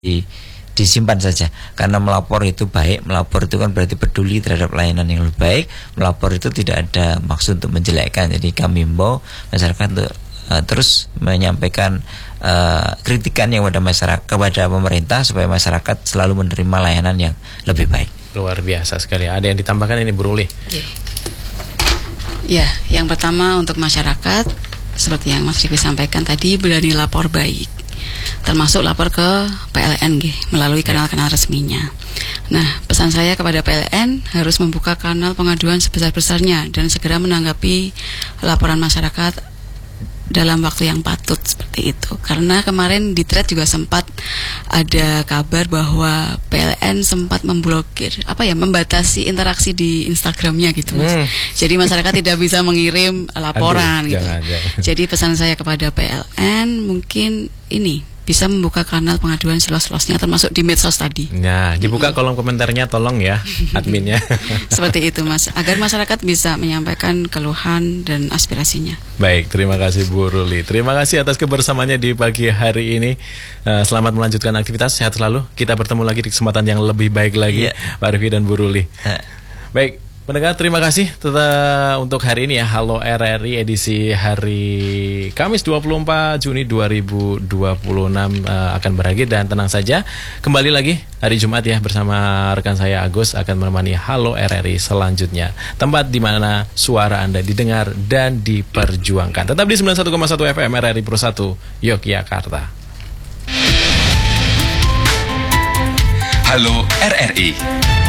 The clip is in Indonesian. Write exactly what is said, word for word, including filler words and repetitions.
di, disimpan saja, karena melapor itu baik. Melapor itu kan berarti peduli terhadap layanan yang lebih baik. Melapor itu tidak ada maksud untuk menjelekkan. Jadi kami himbau masyarakat untuk uh, terus menyampaikan uh, kritikannya kepada masyarakat, kepada pemerintah, supaya masyarakat selalu menerima layanan yang lebih baik. Luar biasa sekali. Ada yang ditambahkan ini, Bu Ruli? Ya, yang pertama untuk masyarakat, seperti yang Mas Riki sampaikan tadi, berani lapor baik, termasuk lapor ke P L N G melalui kanal-kanal resminya. Nah, pesan saya kepada P L N harus membuka kanal pengaduan sebesar-besarnya dan segera menanggapi laporan masyarakat dalam waktu yang patut, seperti itu. Karena kemarin di thread juga sempat ada kabar bahwa P L N sempat memblokir, apa ya, membatasi interaksi di Instagramnya gitu, Mas. Hmm. Jadi masyarakat tidak bisa mengirim laporan. Aduh, gitu. Jangan, jangan. Jadi pesan saya kepada P L N mungkin ini bisa membuka kanal pengaduan seluas-luasnya, termasuk di medsos tadi. Nah, dibuka kolom komentarnya, tolong ya adminnya. Seperti itu, Mas, agar masyarakat bisa menyampaikan keluhan dan aspirasinya. Baik, terima kasih Bu Ruli. Terima kasih atas kebersamaannya di pagi hari ini. uh, Selamat melanjutkan aktivitas, sehat selalu. Kita bertemu lagi di kesempatan yang lebih baik lagi, yeah. Pak Rifki dan Bu Ruli. uh. Baik, pendengar, terima kasih tetap untuk hari ini ya. Halo R R I edisi hari Kamis dua puluh empat Juni dua ribu dua puluh enam uh, akan berakhir, dan tenang saja, kembali lagi hari Jumat ya, bersama rekan saya Agus akan menemani Halo R R I selanjutnya, tempat di mana suara Anda didengar dan diperjuangkan. Tetap di sembilan puluh satu koma satu F M R R I Pro satu Yogyakarta. Halo R R I.